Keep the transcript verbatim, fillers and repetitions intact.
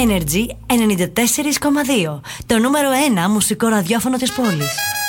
Energy ενενήντα τέσσερα κόμμα δύο. Το νούμερο ένα μουσικό ραδιόφωνο της πόλης.